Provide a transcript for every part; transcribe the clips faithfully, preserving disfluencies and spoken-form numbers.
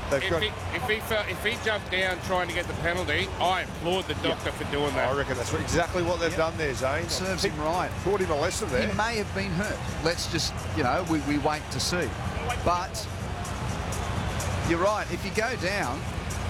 They've if, got, he, if, he fell, if he jumped down trying to get the penalty, I applaud the doctor yeah. for doing that. I reckon that's exactly what they've yep. done there, Zane. Serves him right. Taught him a lesson there. He may have been hurt. Let's just, you know, we, we wait to see. But you're right. If you go down,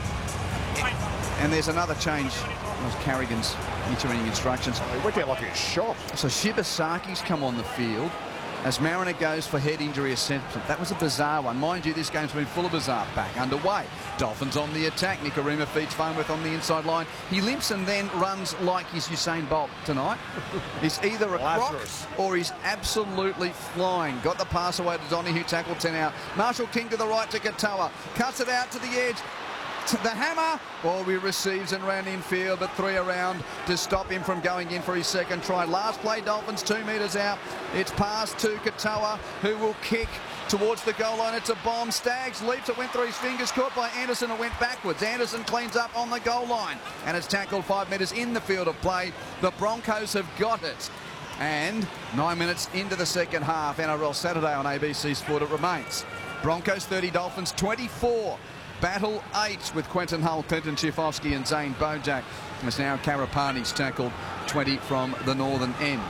and there's another change. That was Carrigan's entering instructions. Oh, he went down like a shot. So Shibasaki's come on the field as Mariner goes for head injury assessment. That was a bizarre one. Mind you, this game's been full of bizarre. Back underway. Dolphins on the attack. Nikorima feeds Farnworth on the inside line. He limps and then runs like he's Usain Bolt tonight. He's either a croc or he's absolutely flying. Got the pass away to Donahue, tackle ten out. Marshall King to the right to Katoa. Cuts it out to the edge. The hammer, ball he receives and ran infield, but three around to stop him from going in for his second try. Last play, Dolphins two metres out. It's passed to Katoa, who will kick towards the goal line. It's a bomb. Staggs leaps. It went through his fingers, caught by Anderson. It went backwards. Anderson cleans up on the goal line, and it's tackled five metres in the field of play. The Broncos have got it. And nine minutes into the second half, N R L Saturday on A B C Sport it remains. Broncos thirty, Dolphins twenty-four. Battle eight with Quentin Hull, Clinton Schifofsky and Zane Bojack. It's now Karapani's tackled twenty from the northern end.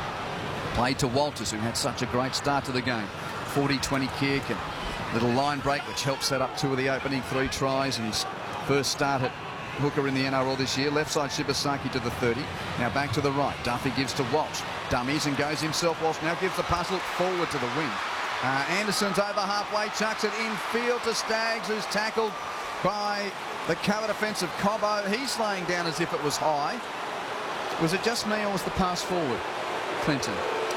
Played to Walters, who had such a great start to the game. forty twenty kick and little line break, which helped set up two of the opening three tries. And his first start at hooker in the N R L this year. Left side Shibasaki to the thirty. Now back to the right. Duffy gives to Walsh. Dummies and goes himself. Walsh now gives the pass look forward to the wing. Uh, Anderson's over halfway, chucks it infield to Staggs, who's tackled by the cover defence of Cobbo. He's laying down as if it was high. Was it just me or was the pass forward, Clinton?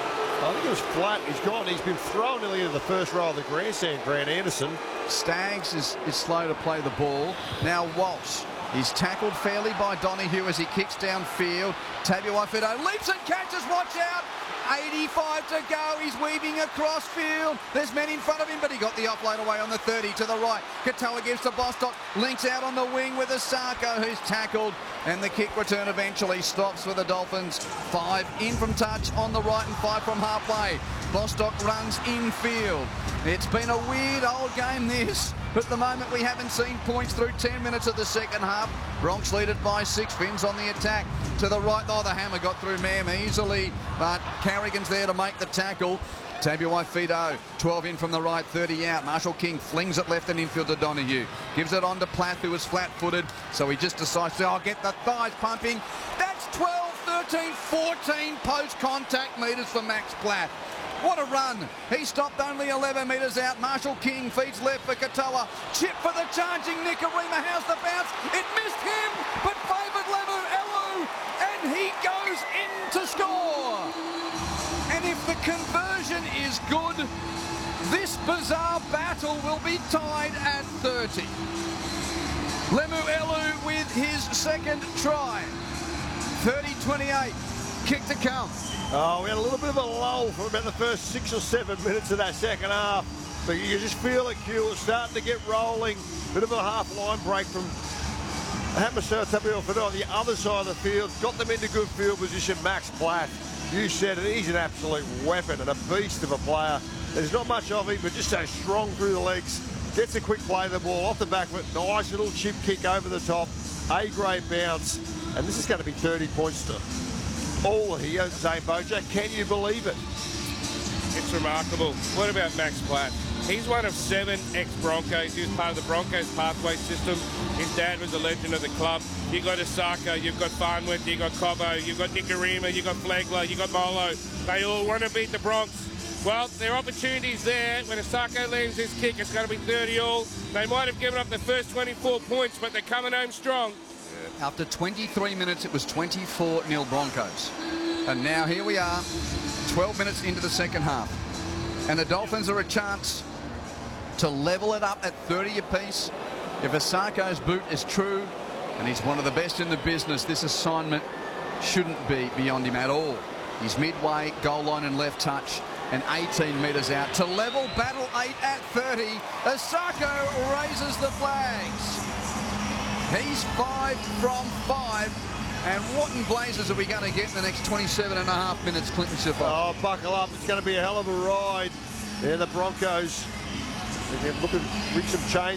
I think it was flat. He's gone. He's been thrown nearly into the first row of the grandstand, Grant Anderson. Staggs is, is slow to play the ball. Now Walsh. He's tackled fairly by Donahue as he kicks downfield. Tabuai-Fidow leaps and catches. Watch out. eighty-five to go. He's weaving across field. There's men in front of him, but he got the offload away on the thirty to the right. Katoa gives to Bostock. Links out on the wing with Asako, who's tackled. And the kick return eventually stops for the Dolphins. Five in from touch on the right and five from halfway. Bostock runs infield. It's been a weird old game, this. But at the moment, we haven't seen points through ten minutes of the second half. Bronx lead it by six. Finns on the attack. To the right, oh, the hammer got through Mam easily, but Carrigan's there to make the tackle. Tabuai-Fidow, twelve in from the right, thirty out. Marshall King flings it left and infield to Donahue. Gives it on to Plath, who was flat-footed, so he just decides to, oh, get the thighs pumping. That's twelve, thirteen, fourteen post-contact metres for Max Plath. What a run. He stopped only eleven metres out. Marshall King feeds left for Katoa. Chip for the charging Nikorima. How's the bounce? It missed him, but favoured Lemu Elu, and he goes in to score. And if the conversion is good, this bizarre battle will be tied at thirty. Lemu Elu with his second try. thirty twenty-eight. Kick to come. Oh, we had a little bit of a lull for about the first six or seven minutes of that second half. But you can just feel it, Q. It's starting to get rolling. Bit of a half-line break from Hamiso Tabuai-Fidow on the other side of the field. Got them into good field position. Max Plath, you said it, he's an absolute weapon and a beast of a player. There's not much of him, but just so strong through the legs. Gets a quick play of the ball off the back of it. Nice little chip kick over the top. A-grade bounce. And this is going to be thirty points to all here, Zane Bojack. Can you believe it? It's remarkable. What about Max Plath? He's one of seven ex-Broncos. He was part of the Broncos pathway system. His dad was a legend of the club. You've got Asako, you've got Farnworth, you've got Cobbo, you've got Nikorima, you've got Flegler, you've got Molo. They all want to beat the Bronx. Well, there are opportunities there. When Asako lands his kick, it's going to be thirty all. They might have given up the first twenty-four points, but they're coming home strong. After twenty-three minutes, it was twenty-four nil Broncos. And now here we are, twelve minutes into the second half. And the Dolphins are a chance to level it up at thirty apiece. If Asako's boot is true, and he's one of the best in the business, this assignment shouldn't be beyond him at all. He's midway, goal line and left touch, and eighteen metres out. To level battle eight at thirty, Asako raises the flags. He's five from five. And what in blazes are we going to get in the next twenty-seven and a half minutes, Clinton Schiffer? Oh, buckle up. It's going to be a hell of a ride. They're the Broncos. They're looking to reach some change.